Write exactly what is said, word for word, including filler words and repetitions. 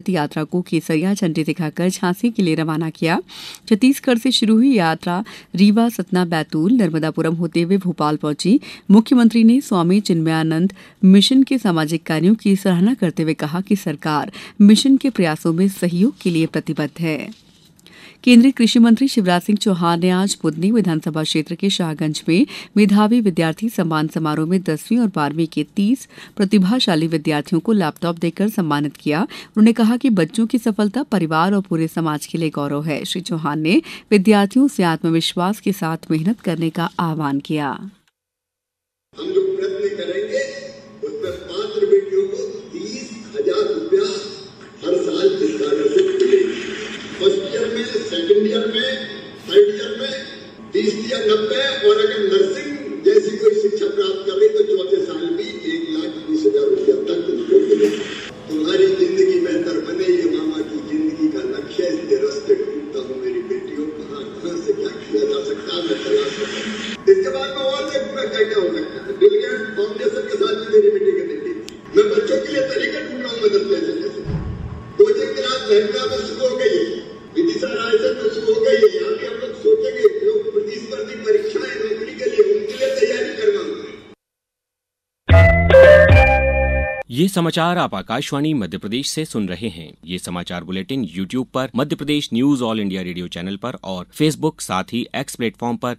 रथ यात्रा को केसरिया झंडे दिखाकर झांसी के लिए रवाना किया। छत्तीसगढ़ से शुरू हुई यात्रा रीवा, सतना, बैतूल, नर्मदापुरम होते हुए भोपाल पहुंची। मुख्यमंत्री ने स्वामी चिन्मयानंद मिशन के सामाजिक कार्यों की सराहना करते हुए कहा कि सरकार मिशन के प्रयासों में सहयोग के लिए प्रतिबद्ध है। केंद्रीय कृषि मंत्री शिवराज सिंह चौहान ने आज बुदनी विधानसभा क्षेत्र के शाहगंज में मेधावी विद्यार्थी सम्मान समारोह में दसवीं और बारहवीं के तीस प्रतिभाशाली विद्यार्थियों को लैपटॉप देकर सम्मानित किया। उन्होंने कहा कि बच्चों की सफलता परिवार और पूरे समाज के लिए गौरव है। श्री चौहान ने विद्यार्थियों से आत्मविश्वास के साथ मेहनत करने का आह्वान किया। हम जो प्रयत्न करेंगे उसमें पात्र बेटियों को तीस हजार रुपया हर साल स्कॉलरशिप मिलेगी। फर्स्ट ईयर में, सेकंड ईयर में, थर्ड ईयर में तीस या नब्बे, और अगर नर्सिंग जैसी कोई शिक्षा प्राप्त कर रही तो चौथे साल भी एक लाख बीस हजार रुपया तक उनको मिलेगा। तुम्हारी जिंदगी बेहतर बने, ये मामा की जिंदगी का लक्ष्य है। इसके रास्ते ढूंढता हूँ मेरी बेटियों, कहाँ कहाँ से क्या किया जा सकता है, मैं तलाश सकता हूँ। इसके बाद में और देखूंगा क्या क्या हो सकता है। बिल गेट्स फाउंडेशन के साथ भी मेरी बेटी की नीति, मैं बच्चों के लिए तरीका ढूंढ रहा हूँ मदद कैसे कैसे। कोचिंग क्लास लहंगा में शुरू हो गई है, विदिशा राय से तो शुरू हो गई है। यहाँ भी हम लोग सोचेंगे जो प्रतिस्पर्धी परीक्षाएं नौकरी के लिए, उनके लिए तैयारी करना होगा। ये समाचार आप आकाशवाणी मध्य प्रदेश से सुन रहे हैं। ये समाचार बुलेटिन यूट्यूब पर, Madhya Pradesh news all India radio channel पर और फेसबुक साथ ही एक्स प्लेटफॉर्म पर